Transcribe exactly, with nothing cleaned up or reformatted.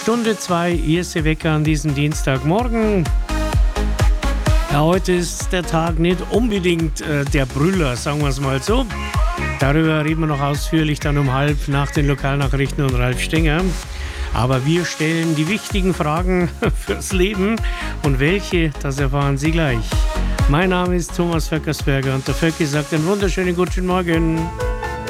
Stunde zwei, erste Wecker an diesem Dienstagmorgen. Ja, heute ist der Tag nicht unbedingt äh, der Brüller, sagen wir es mal so. Darüber reden wir noch ausführlich dann um halb nach den Lokalnachrichten und Ralf Stenger. Aber wir stellen die wichtigen Fragen fürs Leben. Und welche, das erfahren Sie gleich. Mein Name ist Thomas Vöckersberger und der Vöcki sagt einen wunderschönen guten Morgen.